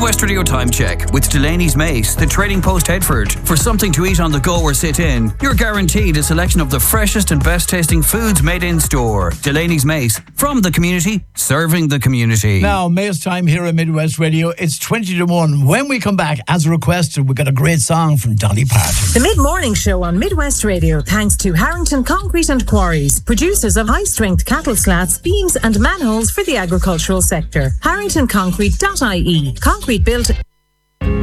Midwest Radio Time Check with Delaney's Mace, the Trading Post Headford. For something to eat on the go or sit in, you're guaranteed a selection of the freshest and best tasting foods made in store. Delaney's Mace, from the community, serving the community. Now, Mace time here at Midwest Radio. It's 20 to 1. When we come back, as requested, we've got a great song from Dolly Parton. The Mid-Morning Show on Midwest Radio, thanks to Harrington Concrete and Quarries, producers of high-strength cattle slats, beams and manholes for the agricultural sector. HarringtonConcrete.ie. Concrete built